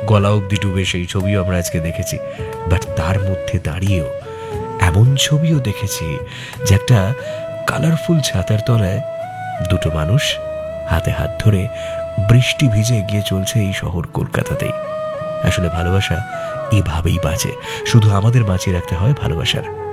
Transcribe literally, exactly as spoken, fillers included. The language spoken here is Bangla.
গলা অবধি ডুবে সেই ছবিও আমরা আজকে দেখেছি। বাট তার মধ্যে দাঁড়িয়েও এমন ছবিও দেখেছি যে একটা কালারফুল ছাতার তলায় দুটো মানুষ হাতে হাত ধরে বৃষ্টি ভিজে এগিয়ে চলছে এই শহর কলকাতাতেই। আসলে ভালোবাসা এভাবেই বাঁচে, শুধু আমাদের বাঁচিয়ে রাখতে হয় ভালোবাসার